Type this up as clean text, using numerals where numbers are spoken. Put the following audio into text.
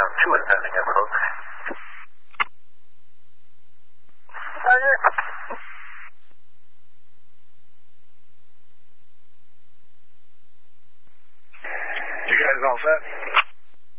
2 ascending approach. Roger. You guys all set?